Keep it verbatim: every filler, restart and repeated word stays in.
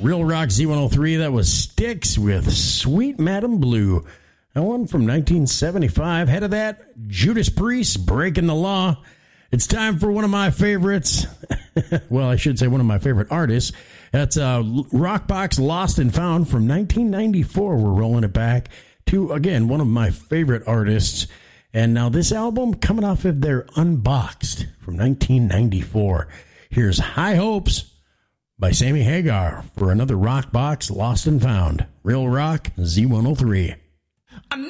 Real Rock Z one oh three, that was Styx with Sweet Madam Blue. That one from nineteen seventy-five. Head of that, Judas Priest, Breaking the Law. It's time for one of my favorites. Well, I should say one of my favorite artists. That's uh, Rockbox Lost and Found from nineteen ninety-four. We're rolling it back to, again, one of my favorite artists. And now this album coming off of their Unboxed from nineteen ninety-four. Here's High Hopes by Sammy Hagar for another Rockbox Lost and Found. Real Rock Z one oh three. I